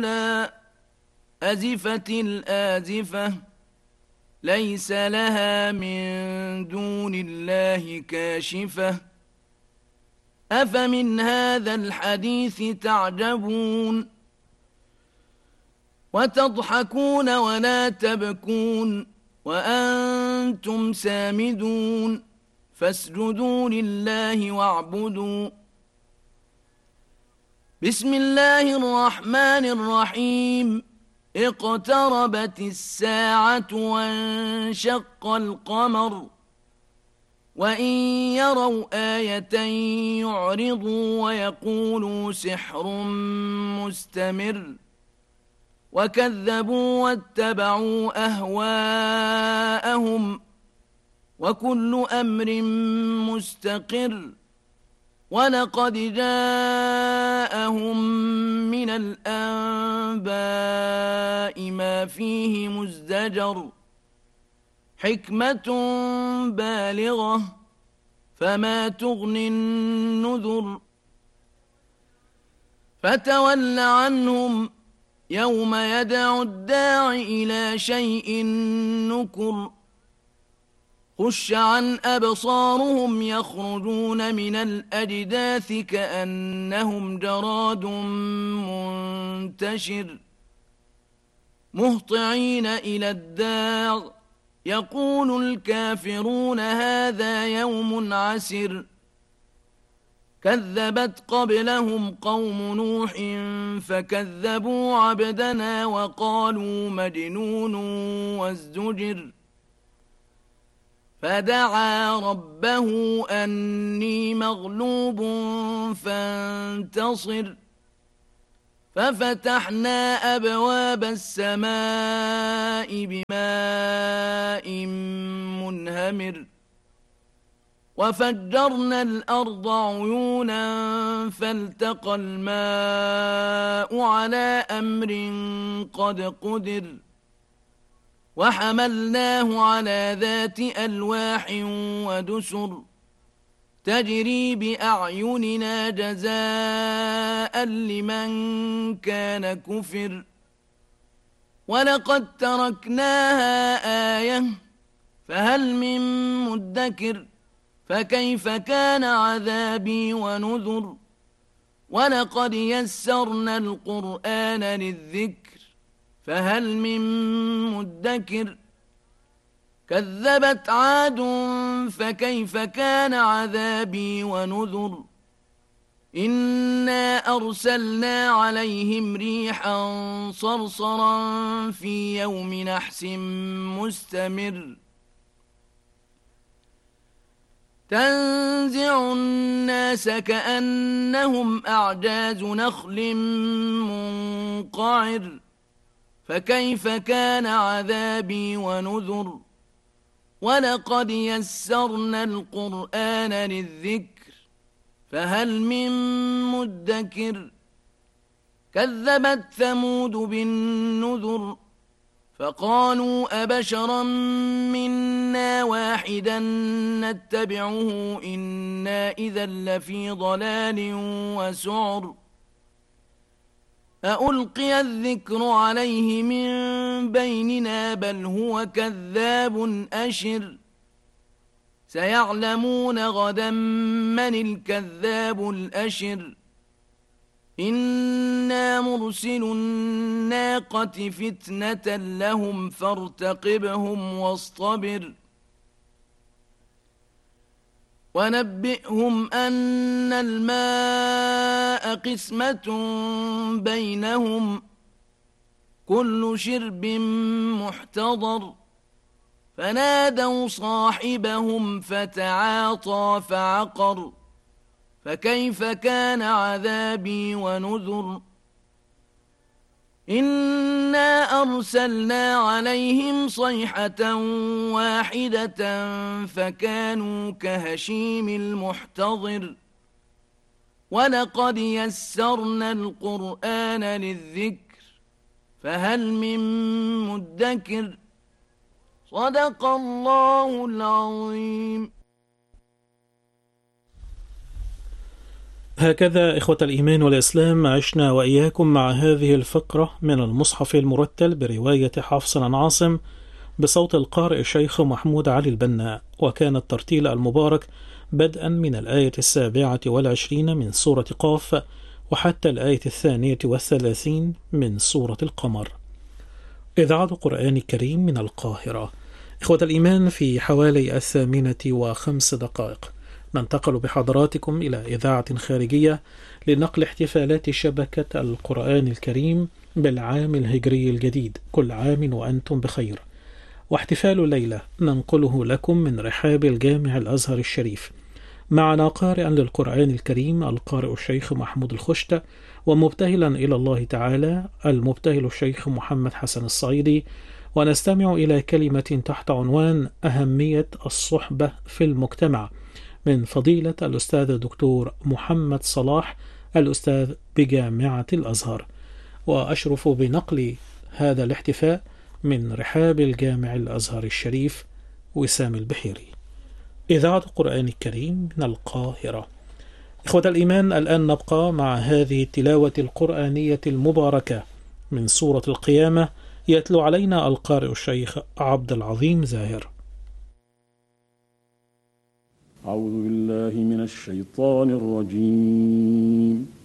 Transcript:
أزفت الآزفة ليس لها من دون الله كاشفة أفمن هذا الحديث تعجبون وتضحكون ولا تبكون وأنتم سامدون فاسجدوا لله واعبدوا بسم الله الرحمن الرحيم اقتربت الساعة وانشق القمر وإن يروا آية يعرضوا ويقولوا سحر مستمر وكذبوا واتبعوا أهواءهم وكل أمر مستقر ولقد جاءهم من الأنباء ما فيه مزدجر حكمة بالغة فما تغني النذر فتول عنهم يوم يدعو الداع إلى شيء نكر خش عن أبصارهم يخرجون من الأجداث كأنهم جراد منتشر مهطعين إلى الداع يقول الكافرون هذا يوم عسر كذبت قبلهم قوم نوح فكذبوا عبدنا وقالوا مجنون وازدجر فدعا ربه أني مغلوب فانتصر ففتحنا أبواب السماء بماء منهمر وفجرنا الأرض عيونا فالتقى الماء على أمر قد قدر وحملناه على ذات ألواح ودسر تجري بأعيننا جزاء لمن كان كفر ولقد تركناها آية فهل من مدكر فكيف كان عذابي ونذر ولقد يسرنا القرآن للذكر فهل من مدكر كذبت عاد فكيف كان عذابي ونذر إنا أرسلنا عليهم ريحا صرصرا في يوم نحس مستمر تنزع الناس كأنهم أعجاز نخل منقعر فكيف كان عذابي ونذر ولقد يسرنا القرآن للذكر فهل من مدكر كذبت ثمود بالنذر فقالوا أبشرا منا واحدا نتبعه إنا إذا لفي ضلال وسعر أألقي الذكر عليه من بيننا بل هو كذاب أشر سيعلمون غدا من الكذاب الأشر إنا مرسل الناقة فتنة لهم فارتقبهم واصطبر ونبئهم أن الماء قسمة بينهم كل شرب محتضر فنادوا صاحبهم فتعاطى فعقر فكيف كان عذابي ونذر إنا أرسلنا عليهم صيحة واحدة فكانوا كهشيم المحتضر ولقد يسرنا القرآن للذكر فهل من مدكر صدق الله العظيم. هكذا إخوة الإيمان والإسلام عشنا وإياكم مع هذه الفقرة من المصحف المرتل برواية حفص عن عاصم بصوت القارئ الشيخ محمود علي البنا، وكان الترتيل المبارك بدءا من الآية 27 من سورة قاف وحتى الآية 32 من سورة القمر. إذاعة القرآن الكريم من القاهرة. إخوة الإيمان، في حوالي 8:05 ننتقل بحضراتكم إلى إذاعة خارجية لنقل احتفالات شبكة القرآن الكريم بالعام الهجري الجديد. كل عام وأنتم بخير. واحتفال الليلة ننقله لكم من رحاب الجامع الأزهر الشريف. معنا قارئا للقرآن الكريم القارئ الشيخ محمود الخشتة، ومبتهلا إلى الله تعالى المبتهل الشيخ محمد حسن الصعيدي، ونستمع إلى كلمة تحت عنوان أهمية الصحبة في المجتمع من فضيلة الأستاذ الدكتور محمد صلاح الأستاذ بجامعة الأزهر. وأشرف بنقل هذا الاحتفاء من رحاب الجامع الأزهر الشريف وسام البحيري. إذاعة القرآن الكريم من القاهرة. إخوة الإيمان، الآن نبقى مع هذه التلاوة القرآنية المباركة من سورة القيامة، يتلو علينا القارئ الشيخ عبد العظيم زاهر. أعوذ بالله من الشيطان الرجيم.